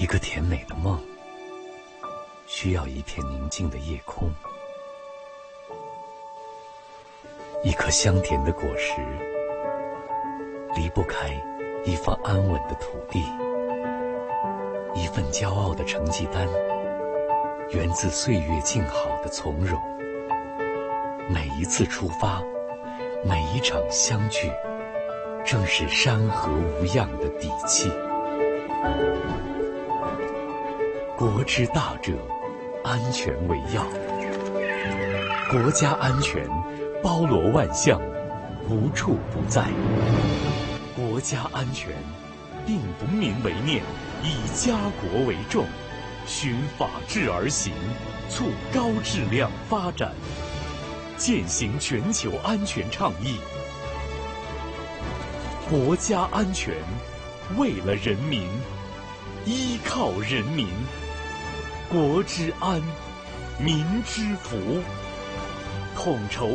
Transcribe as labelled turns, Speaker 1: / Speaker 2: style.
Speaker 1: 一个甜美的梦，需要一片宁静的夜空，一颗香甜的果实，离不开一方安稳的土地，一份骄傲的成绩单，源自岁月静好的从容。每一次出发，每一场相聚，正是山河无恙的底气。国之大者，安全为要。国家安全包罗万象，无处不在。国家安全定文明为念，以家国为重，循法治而行，促高质量发展，践行全球安全倡议。国家安全，为了人民，依靠人民。国之安，民之福，统筹